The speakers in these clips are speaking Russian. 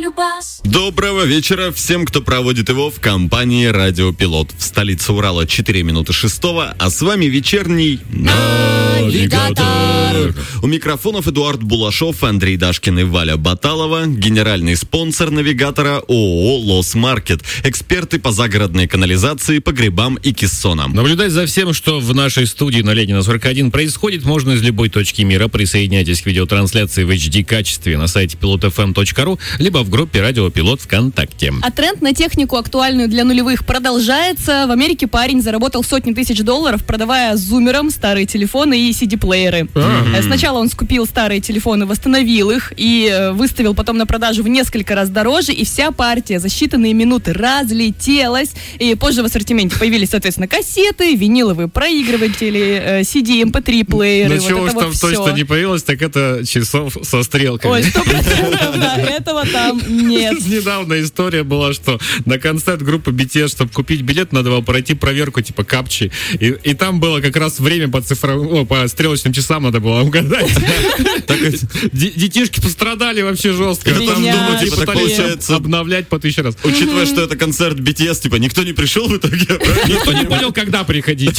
Любас. Доброго вечера всем, кто проводит его в компании «Радио Пилот». В столице Урала 4 минуты 6, а с вами вечерний Навигатор. У микрофонов Эдуард Булашов, Андрей Дашкин и Валя Баталова. Генеральный спонсор «Навигатора» ООО «Лос Маркет». Эксперты по загородной канализации, погребам и кессонам. Наблюдать за всем, что в нашей студии на Ленина 41 происходит, можно из любой точки мира. Присоединяйтесь к видеотрансляции в HD-качестве на сайте pilotfm.ru, либо в группе «Радио Пилот» ВКонтакте. А тренд на технику, актуальную для нулевых, продолжается. В Америке парень заработал сотни тысяч долларов, продавая зумерам старые телефоны и CD-плееры. Сначала он скупил старые телефоны, восстановил их и выставил потом на продажу в несколько раз дороже, и вся партия за считанные минуты разлетелась. И позже в ассортименте появились, соответственно, кассеты, виниловые проигрыватели, CD, MP3-плееры. Ну чего уж там точно не появилось, так это часов со стрелками. Ой, 100%, да, этого там нет. Недавно история была, что на концерт группы BTS, чтобы купить билет, надо было пройти проверку типа капчи. И там было как раз время по стрелочным часам надо было угадать. Детишки пострадали вообще жестко. Там дома пытались обновлять по 1000 раз. Учитывая, что это концерт BTS, типа, никто не пришел в итоге. Никто не понял, когда приходить.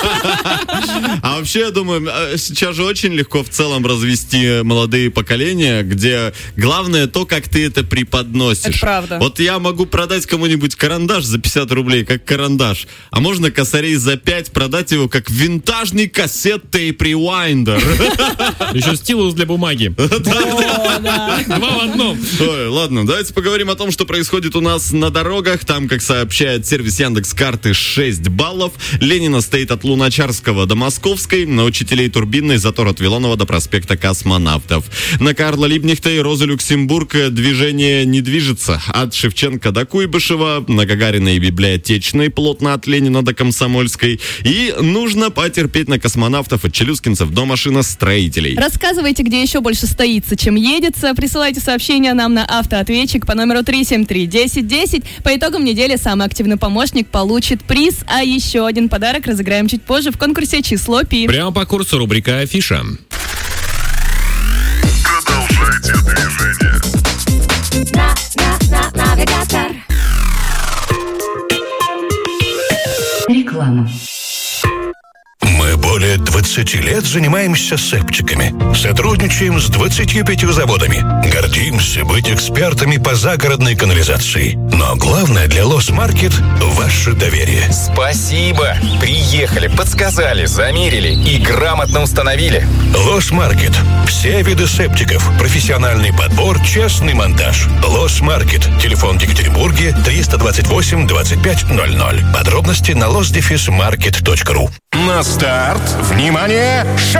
А вообще, я думаю, сейчас же очень легко в целом развести молодые поколения, где главное то, как ты это преподносишь. Это правда. Вот я могу продать кому-нибудь карандаш за 50 рублей, как карандаш, а можно косарей за 5 продать его как винтажный кассет-тейп-ревайндер. Еще стилус для бумаги. Да. 2 в одном. Ой, ладно, давайте поговорим о том, что происходит у нас на дорогах. Там, как сообщает сервис Яндекс.Карты, 6 баллов. Ленина стоит от Луначарского до Московской, на учителей Турбинной затор от Вилонова до проспекта Космонавтов. На Карла Либнихта и Розы Люксембург движение не движется. От Шевченко до Куйбышева, на Гагариной и Библиотечной, плотно от Ленина до Комсомольской. И нужно потерпеть на Космонавтов от Челюскинцев до машиностроителей. Рассказывайте, где еще больше стоится, чем едется. Присылайте сообщения нам на автоответчик по номеру 373-1010. По итогам недели самый активный помощник получит приз, а еще один подарок разыграем чуть позже в конкурсе «Число Пи». Прямо по курсу рубрика «Афиша». Продолжайте движение. Навигатор. Реклама. Мы более 20 лет занимаемся септиками. Сотрудничаем с 25 заводами. Гордимся быть экспертами по загородной канализации. Но главное для Лос Маркет – ваше доверие. Спасибо! Приехали, подсказали, замерили и грамотно установили. Лос Маркет. Все виды септиков. Профессиональный подбор, честный монтаж. Лос Маркет. Телефон в Екатеринбурге 328 25 00. Подробности на losmarket.ru. На старт! Внимание!